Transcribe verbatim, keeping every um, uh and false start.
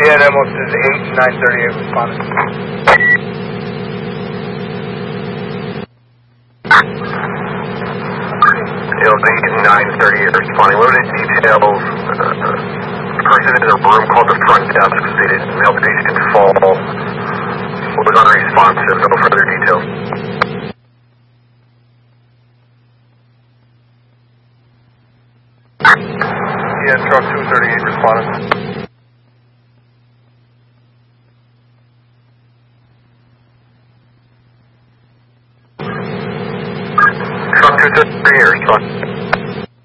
Yeah, that almost is eight, nine thirty-eight responding. It'll be nine thirty-eight responding. Limited details. Uh, person in a room called the front desk stated male patient fall was unresponsive. No further details. Yeah, truck two thirty-eight responding. Truck two thirty-eight responding.